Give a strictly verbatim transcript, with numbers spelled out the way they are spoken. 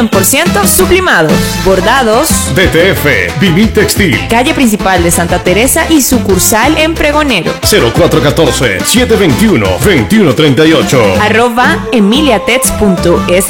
cien por ciento sublimados. Bordados. D T F, Vinil Textil. Calle principal de Santa Teresa y sucursal en Pregonero. cero cuatro uno cuatro, siete dos uno, dos uno tres ocho. Arroba emiliatex punto s